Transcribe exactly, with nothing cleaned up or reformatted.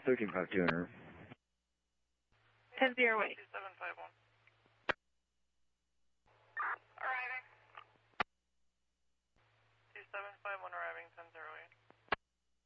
thirteen five two hundred. ten zero eight. two seven five one. Arriving. two seven five one.